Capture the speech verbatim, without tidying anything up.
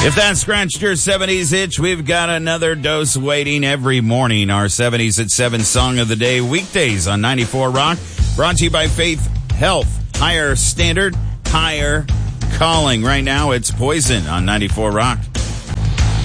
If that scratched your seventies itch, we've got another dose waiting every morning. Our seventies at seven Song of the Day, weekdays on ninety-four Rock. Brought to you by Faith Health. Higher standard, higher calling. Right now, it's Poison on ninety-four Rock.